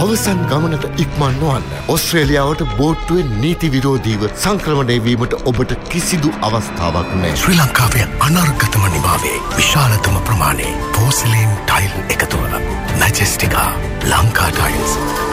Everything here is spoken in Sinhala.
අවසන් ගමනට ඉක්මන් නොවන්න. ඔස්ට්‍රේලියාවට බෝට්ටුවේ නීති විරෝධීව සංක්‍රමණය වීමට ඔබට කිසිදු අවස්ථාවක් නැහැ. ශ්‍රී ලංකාවේ අනර්ගතම නිවාවේ විශාලතම ප්‍රමාණයේ පෝසිලීන් ටයිල් එකතුව. මැජෙස්ටිකා ලංකා ටයිල්ස්.